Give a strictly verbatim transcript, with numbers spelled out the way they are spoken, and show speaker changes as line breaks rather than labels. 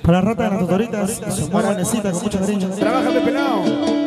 Para la rata de las tutoritas, su buena necesita con mucho cariño.
Trabaja de pelado.